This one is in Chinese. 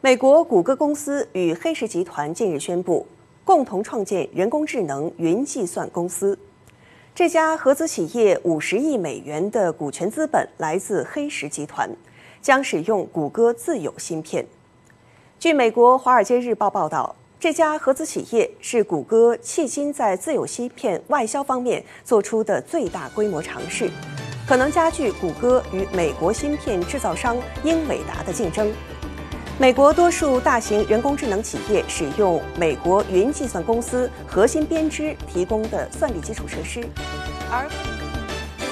美国谷歌公司与黑石集团近日宣布，共同创建人工智能云计算公司。这家合资企业50亿美元的股权资本来自黑石集团，将使用谷歌自有芯片。据美国《华尔街日报》报道，这家合资企业是谷歌迄今在自有芯片外销方面做出的最大规模尝试，可能加剧谷歌与美国芯片制造商英伟达的竞争。美国多数大型人工智能企业使用美国云计算公司核心编织提供的算力基础设施，而